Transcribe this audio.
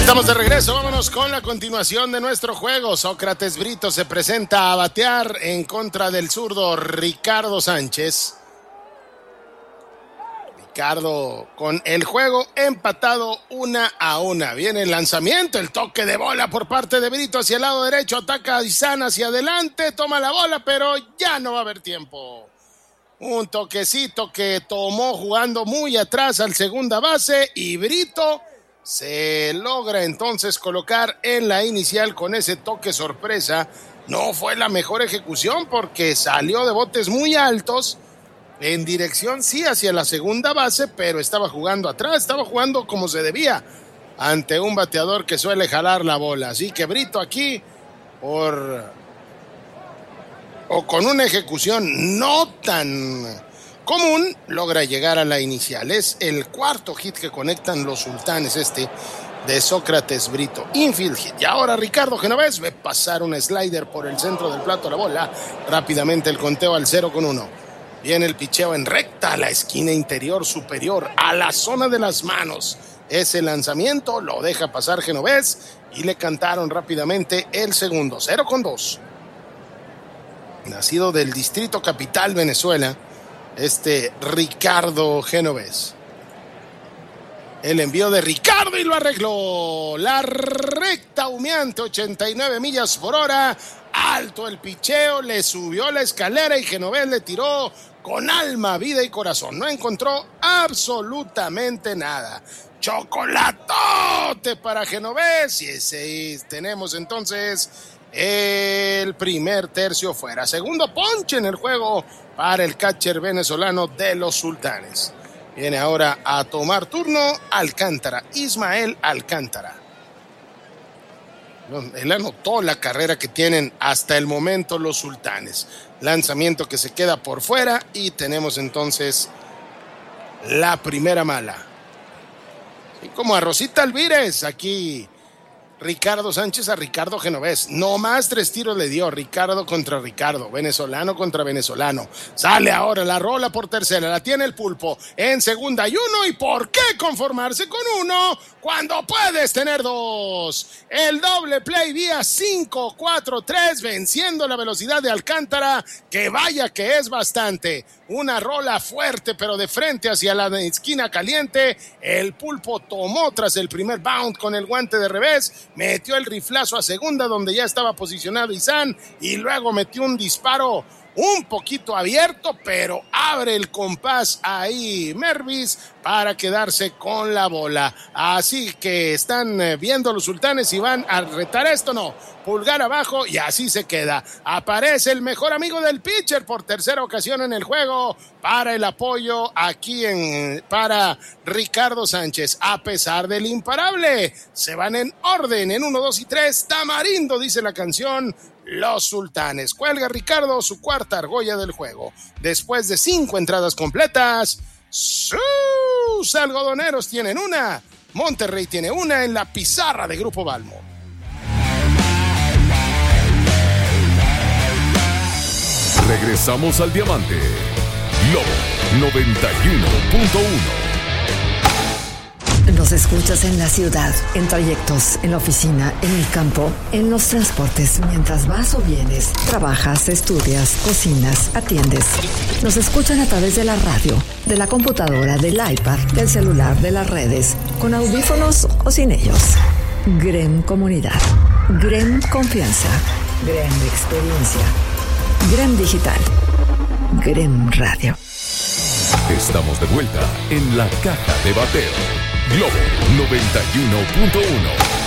Estamos de regreso, vámonos con la continuación de nuestro juego. Sócrates Brito se presenta a batear en contra del zurdo Ricardo Sánchez. Ricardo con el juego empatado 1-1. Viene el lanzamiento, el toque de bola por parte de Brito hacia el lado derecho, ataca a Izan hacia adelante, toma la bola, pero ya no va a haber tiempo. Un toquecito que tomó jugando muy atrás al segunda base y Brito se logra entonces colocar en la inicial con ese toque sorpresa. No fue la mejor ejecución porque salió de botes muy altos en dirección sí hacia la segunda base, pero estaba jugando atrás, estaba jugando como se debía ante un bateador que suele jalar la bola. Así que Brito aquí con una ejecución no tan común logra llegar a la inicial. Es el cuarto hit que conectan los sultanes de Sócrates Brito. Infield hit. Y ahora Ricardo Genovés ve pasar un slider por el centro del plato la bola. Rápidamente el conteo al 0-1. Viene el picheo en recta a la esquina interior superior, a la zona de las manos. Ese lanzamiento lo deja pasar Genovés y le cantaron rápidamente el segundo. 0-2. Nacido del Distrito Capital, Venezuela, Ricardo Genovés. El envío de Ricardo y lo arregló. La recta humeante, 89 millas por hora. Alto el picheo, le subió la escalera y Genovés le tiró con alma, vida y corazón. No encontró absolutamente nada. Chocolatote para Genovés. Y tenemos entonces el primer tercio fuera. Segundo ponche en el juego para el catcher venezolano de los Sultanes. Viene ahora a tomar turno Alcántara, Ismael Alcántara. Él anotó la carrera que tienen hasta el momento los Sultanes. Lanzamiento que se queda por fuera y tenemos entonces la primera mala. Y como a Rosita Alvírez, aquí Ricardo Sánchez a Ricardo Genovés. No más 3 tiros le dio Ricardo contra Ricardo. Venezolano contra venezolano. Sale ahora la rola por tercera. La tiene el Pulpo. En segunda y 1. ¿Y por qué conformarse con 1 cuando puedes tener 2? El doble play vía 5-4-3 venciendo la velocidad de Alcántara. Que vaya que es bastante. Una rola fuerte pero de frente hacia la esquina caliente. El Pulpo tomó tras el primer bound con el guante de revés. Metió el riflazo a segunda donde ya estaba posicionado Izan y luego metió un disparo un poquito abierto, pero abre el compás ahí Mervis para quedarse con la bola. Así que están viendo los Sultanes si van a retar esto. No, pulgar abajo y así se queda. Aparece el mejor amigo del pitcher por tercera ocasión en el juego para el apoyo aquí para Ricardo Sánchez. A pesar del imparable, se van en orden en 1, 2 y 3. Tamarindo, dice la canción. Los Sultanes. Cuelga Ricardo su cuarta argolla del juego. Después de 5 entradas completas, sus algodoneros tienen una. Monterrey tiene una en la pizarra de Grupo Balmo. Regresamos al diamante. Lobo 91.1. Nos escuchas en la ciudad, en trayectos, en la oficina, en el campo, en los transportes, mientras vas o vienes, trabajas, estudias, cocinas, atiendes. Nos escuchan a través de la radio, de la computadora, del iPad, del celular, de las redes, con audífonos o sin ellos. GREM Comunidad, GREM Confianza, GREM Experiencia, GREM Digital, GREM Radio. Estamos de vuelta en la caja de bateo. Globo 91.1.